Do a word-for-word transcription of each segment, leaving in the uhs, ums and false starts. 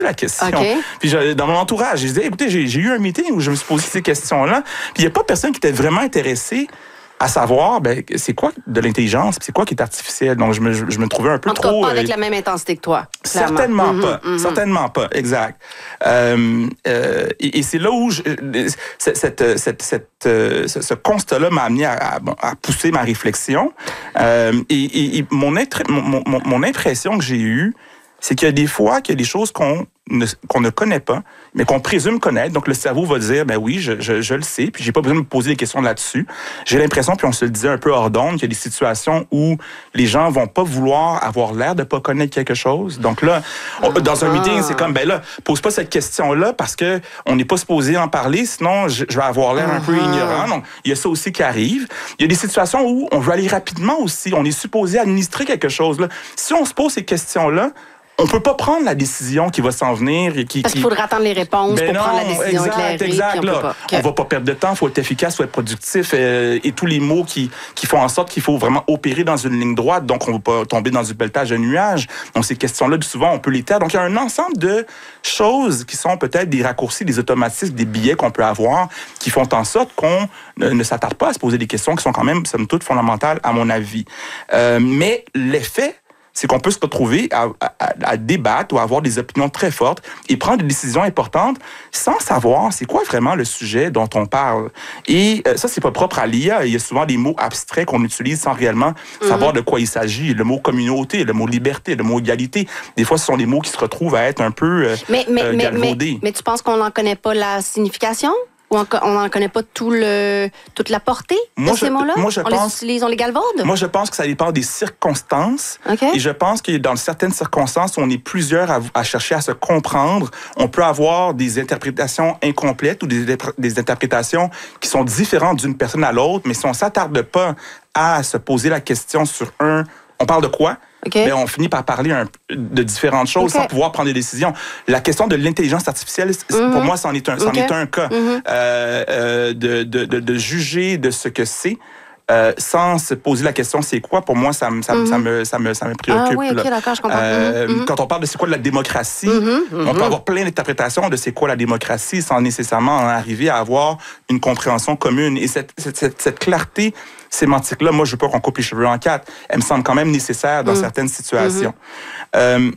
la question. Okay. Puis je, dans mon entourage, je disais, écoutez, j'ai, j'ai eu un meeting où je me suis posé ces questions-là, puis il n'y a pas personne qui était vraiment intéressé à savoir, ben, c'est quoi de l'intelligence, puis c'est quoi qui est artificiel. Donc, je me, je, je me trouvais un peu en tout trop... cas, pas avec euh, la même intensité que toi. Clairement. Certainement mm-hmm, pas. Mm-hmm. Certainement pas, exact. Euh, euh, et, et c'est là où je, cette, cette, cette, cette, euh, ce constat-là m'a amené à, à, à pousser ma réflexion. Euh, et et, et mon, mon, mon, mon impression que j'ai eue, c'est qu'il y a des fois qu'il y a des choses qu'on ne, qu'on ne connaît pas, mais qu'on présume connaître. Donc, le cerveau va dire, ben oui, je, je, je le sais, puis j'ai pas besoin de me poser des questions là-dessus. J'ai l'impression, puis on se le disait un peu hors d'onde, qu'il y a des situations où les gens vont pas vouloir avoir l'air de pas connaître quelque chose. Donc là, on, dans un meeting, c'est comme, ben là, pose pas cette question-là parce que on n'est pas supposé en parler, sinon je, je vais avoir l'air un peu ignorant. Donc, il y a ça aussi qui arrive. Il y a des situations où on veut aller rapidement aussi. On est supposé administrer quelque chose. Là. Si on se pose ces questions-là, on peut pas prendre la décision qui va s'en venir. Et qui, Parce qu'il qui... faudra attendre les réponses ben pour non, prendre la décision exact, éclairée. Exact, puis on là, peut pas. Okay. On va pas perdre de temps, il faut être efficace, il faut être productif euh, et tous les mots qui, qui font en sorte qu'il faut vraiment opérer dans une ligne droite, donc on va pas tomber dans du pelletage de nuages. Donc ces questions-là, souvent, on peut les taire. Donc il y a un ensemble de choses qui sont peut-être des raccourcis, des automatismes, des billets qu'on peut avoir qui font en sorte qu'on ne, ne s'attarde pas à se poser des questions qui sont quand même, somme toute, fondamentales à mon avis. Euh, mais l'effet, c'est qu'on peut se retrouver à, à, à débattre ou à avoir des opinions très fortes et prendre des décisions importantes sans savoir c'est quoi vraiment le sujet dont on parle. Et euh, ça, c'est pas propre à l'I A. Il y a souvent des mots abstraits qu'on utilise sans réellement mm-hmm. savoir de quoi il s'agit. Le mot communauté, le mot liberté, le mot égalité. Des fois, ce sont des mots qui se retrouvent à être un peu euh, mais, mais, euh, galvaudés. Mais, mais, mais tu penses qu'on n'en connaît pas la signification? Ou on n'en connaît pas tout le, toute la portée moi, de ces je, mots-là? Moi, je on pense, les utilise, on les galvaude? Moi, je pense que ça dépend des circonstances. Okay. Et je pense que dans certaines circonstances, on est plusieurs à, à chercher à se comprendre. On peut avoir des interprétations incomplètes ou des, des interprétations qui sont différentes d'une personne à l'autre. Mais si on ne s'attarde pas à se poser la question sur un... On parle de quoi? Okay. Mais on finit par parler un, de différentes choses okay. sans pouvoir prendre des décisions. La question de l'intelligence artificielle, mm-hmm. pour moi, c'en est un, c'en okay. est un cas. Mm-hmm. Euh, euh, de, de, de, de juger de ce que c'est euh, sans se poser la question c'est quoi, pour moi, ça, ça, mm-hmm. ça, me, ça, me, ça me préoccupe. Ah oui, OK, d'accord, je comprends. Euh, mm-hmm. Quand on parle de c'est quoi de la démocratie, mm-hmm. on peut avoir plein d'interprétations de c'est quoi la démocratie sans nécessairement en arriver à avoir une compréhension commune. Et cette, cette, cette, cette clarté sémantique-là, moi, je veux pas qu'on coupe les cheveux en quatre. Elle me semble quand même nécessaire dans mmh. certaines situations. Mmh. Euh,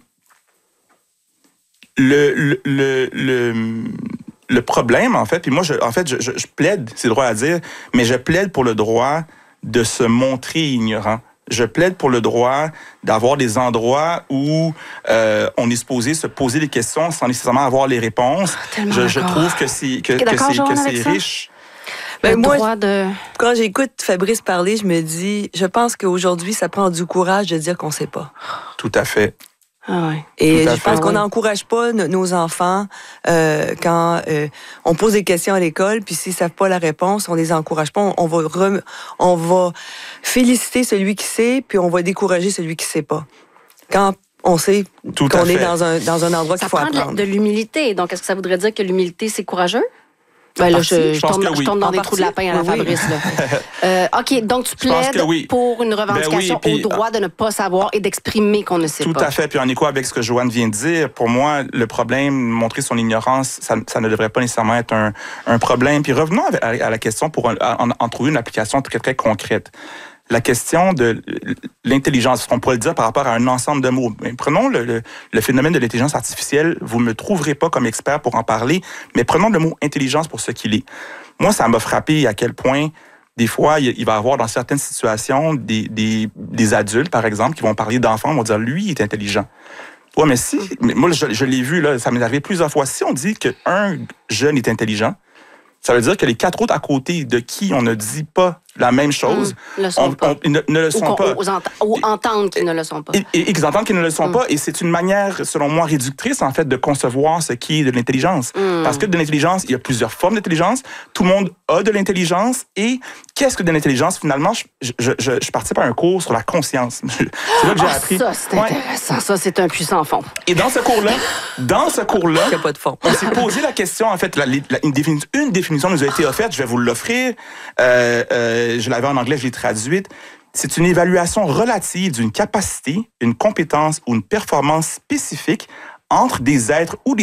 le, le, le, le, le problème, en fait, puis moi, je, en fait, je, je, je plaide, c'est le droit à dire, mais je plaide pour le droit de se montrer ignorant. Je plaide pour le droit d'avoir des endroits où euh, on est supposé se poser des questions sans nécessairement avoir les réponses. Oh, je, je trouve que c'est, que, que c'est, que c'est riche. Ben moi, de... quand j'écoute Fabrice parler, je me dis, je pense qu'aujourd'hui, ça prend du courage de dire qu'on ne sait pas. Tout à fait. Ah ouais. Et je pense qu'on n'encourage pas nos enfants euh, quand euh, on pose des questions à l'école, puis s'ils ne savent pas la réponse, on les encourage pas. On, on, va rem... on va féliciter celui qui sait, puis on va décourager celui qui ne sait pas. Quand on sait Tout qu'on est dans un, dans un endroit qu'il faut apprendre. Ça prend de, de l'humilité. Donc, est-ce que ça voudrait dire que l'humilité, c'est courageux? Ben là, je, je, je, tourne, oui. je tourne dans en des partie. trous de lapin à la oui, Fabrice. Là. euh, OK, donc tu plaides oui. pour une revendication ben oui, puis, au droit de ne pas savoir et d'exprimer qu'on ne sait tout pas. Tout à fait. Puis en écho avec ce que Joanne vient de dire, pour moi, le problème, montrer son ignorance, ça, ça ne devrait pas nécessairement être un, un problème. Puis revenons à, à la question pour en, en, en trouver une application très, très concrète. La question de l'intelligence, on pourrait le dire par rapport à un ensemble de mots. Prenons le, le, le phénomène de l'intelligence artificielle. Vous ne me trouverez pas comme expert pour en parler, mais prenons le mot intelligence pour ce qu'il est. Moi, ça m'a frappé à quel point, des fois, il va y avoir dans certaines situations des, des, des adultes, par exemple, qui vont parler d'enfants, vont dire, lui, il est intelligent. Ouais, mais si, mais moi, je, je l'ai vu, là, ça m'est arrivé plusieurs fois. Si on dit qu'un jeune est intelligent, ça veut dire que les quatre autres à côté de qui on ne dit pas la même chose, mmh, le sont on, pas. on, ne, ne le sont ou pas. Ou, ent- ou entendent qu'ils ne le sont pas. Et, et, et qu'ils entendent qu'ils ne le sont mmh. pas. Et c'est une manière, selon moi, réductrice, en fait, de concevoir ce qui est de l'intelligence. Mmh. Parce que de l'intelligence, il y a plusieurs formes d'intelligence. Tout le monde a de l'intelligence. Et qu'est-ce que de l'intelligence? Finalement, je, je, je, je participe à un cours sur la conscience. C'est là que j'ai oh, appris. Ça, c'est ouais. intéressant. Ça, c'est un puissant fond. Et dans ce cours-là, dans ce cours-là, il n'y a pas de fond. On s'est posé la question, en fait, la, la, une, définition, une définition nous a été offerte. Je vais vous l'offrir. Euh, euh, je l'avais en anglais, je l'ai traduite. C'est une évaluation relative d'une capacité, une compétence ou une performance spécifique entre des êtres ou des